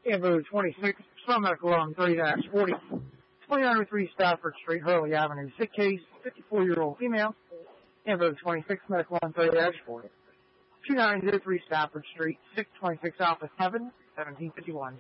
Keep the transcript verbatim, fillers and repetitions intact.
Invo twenty-six, Sun Medical on three forty, twenty-nine oh three Stafford Street, Hurley Avenue. Sick case, fifty-four-year-old female. Invo twenty-six, Medical on three forty, twenty-nine oh three Stafford Street, six twenty-six Alpha seven, seventeen fifty-one.